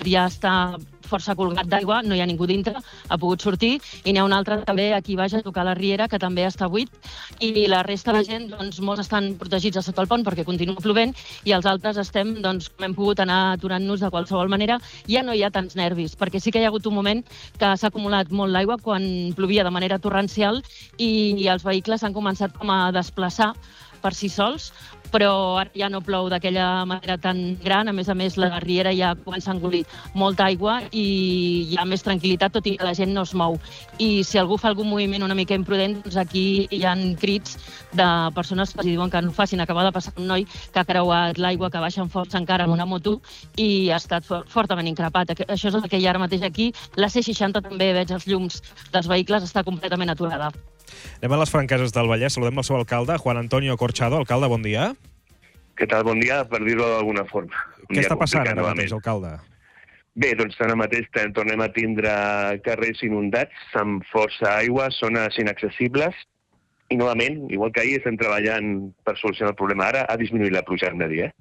ja està força colgat d'aigua, no hi ha ningú dintre, ha pogut sortir, i n'hi ha un altre també aquí baix a tocar la riera, que també està buit, i la resta de gent, doncs, molts estan protegits a sota el pont perquè continua plovent, i els altres estem, doncs, com hem pogut anar aturant-nos de qualsevol manera, ja no hi ha tants nervis, perquè sí que hi ha hagut un moment que s'ha acumulat molt l'aigua quan plovia de manera torrencial i els vehicles s'han començat com a desplaçar per si sols, però ara ja no plou d'aquella manera tan gran. A més, la riera ja comença a engolir molta aigua i hi ha més tranquil·litat, tot i que la gent no es mou. I si algú fa algun moviment una mica imprudent, doncs aquí hi ha crits de persones que els diuen que no facin. Acaba de passar un noi que ha creuat l'aigua, que baixa amb força encara amb una moto i ha estat fortament increpat. Això és el que hi ha ara mateix aquí. La C60 també veig els llums dels vehicles, està completament aturada. Anem a les Franqueses del Vallès. Saludem el seu alcalde, Juan Antonio Corchado. Alcalde, bon dia. Què tal? Bon dia, per dir-ho d'alguna forma. Què està passant ara mateix, alcalde? Bé, doncs ara mateix tornem a tindre carrers inundats amb força aigua, zones inaccessibles, i novament, igual que ahir, estem treballant per solucionar el problema. Ara ha disminuït la pluja, hem de dir,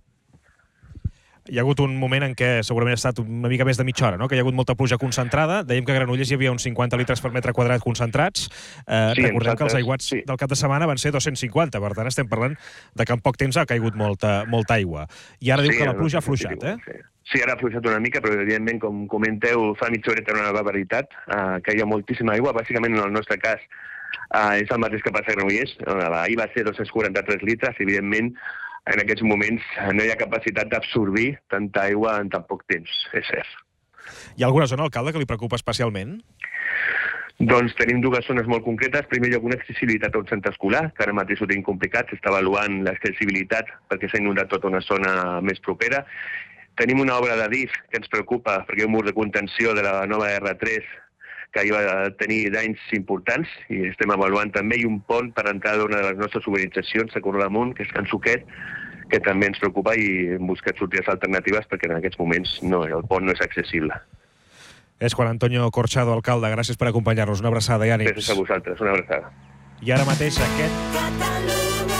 Hi ha hagut un moment en què segurament ha estat una mica més de mitja hora, no? Que hi ha hagut molta pluja concentrada. Dèiem que a Granollers hi havia uns 50 litres per metre quadrat concentrats. Recordem que els aiguats del cap de setmana van ser 250, per tant estem parlant de que en poc temps ha caigut molta aigua. I ara diu que la pluja ha afluixat, Sí, ara ha afluixat una mica, però evidentment, com comenteu, fa mitja horeta era una barbaritat, que hi ha moltíssima aigua. Bàsicament, en el nostre cas, és el mateix que passa a Granollers. Ahir va ser 243 litres, evidentment, en aquests moments no hi ha capacitat d'absorbir tanta aigua en tan poc temps, és cert. Hi ha alguna zona, alcalde, que li preocupa especialment? Doncs tenim dues zones molt concretes. En primer lloc, una accessibilitat a un centre escolar, que ara mateix ho tenim complicat, s'està avaluant l'accessibilitat perquè s'ha inundat tota una zona més propera. Tenim una obra de DIF que ens preocupa perquè hi ha un mur de contenció de la nova R3 que hi va tenir danys importants i estem avaluant també, i un pont per entrar d'una de les nostres urbanitzacions a Corredamunt, que és Can Suquet, que també ens preocupa i hem buscat sortides alternatives perquè en aquests moments el pont no és accessible. És Juan Antonio Corchado, alcalde. Gràcies per acompanyar-nos. Una abraçada i ànims. Gràcies a vosaltres. Una abraçada. I ara mateix aquest...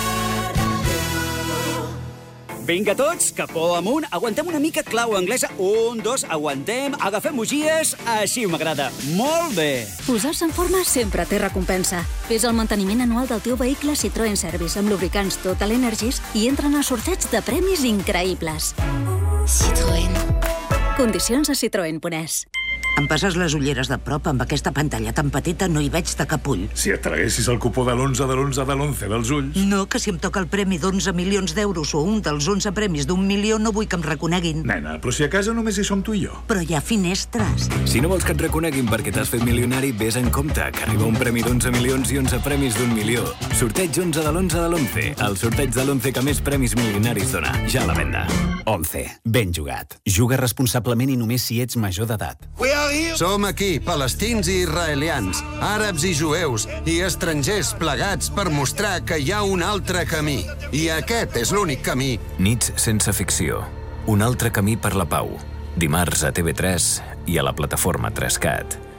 Vinga tots, capó amunt, aguantem una mica clau anglesa, 1, 2, aguantem, agafem bugies, així m'agrada, molt bé. Posar-se en forma sempre té recompensa. Fes el manteniment anual del teu vehicle Citroën Service amb lubricants Total Energies i entren a sorteig de premis increïbles. Citroën. Condicions a citroen.es. Em passes les ulleres de prop? Amb aquesta pantalla tan petita no hi veig de cap ull. Si et traguessis el cupó de l'11 de l'11 de l'11 dels ulls... No, que si em toca el premi d'11 milions d'euros o un dels 11 premis d'1 milió no vull que em reconeguin. Nena, però si a casa només hi som tu i jo. Però hi ha finestres. Si no vols que et reconeguin perquè t'has fet milionari, vés en compte, que arriba un premi d'11 milions i 11 premis d'1 milió. Sorteig 11 de l'11 de l'11. El sorteig de l'11 que més premis milionaris dona. Ja a la venda. 11. Ben jugat. Juga responsablement i només si ets major d'edat. Som aquí, palestins i israelians, àrabs i jueus i estrangers plegats per mostrar que hi ha un altre camí. I aquest és l'únic camí. Nits sense ficció. Un altre camí per la pau. Dimarts a TV3 i a la plataforma 3Cat.